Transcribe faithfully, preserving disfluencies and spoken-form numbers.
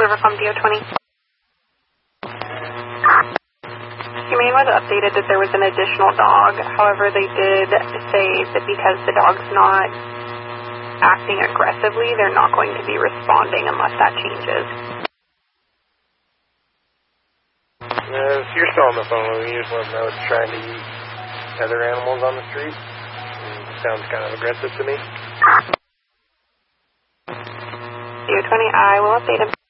Rivercom D O twenty. Humane was updated that there was an additional dog. However, they did say that because the dog's not acting aggressively, they're not going to be responding unless that changes. Uh, if you're still on the phone with me, you just let them know it's trying to eat other animals on the street. It sounds kind of aggressive to me. D O twenty, I will update him.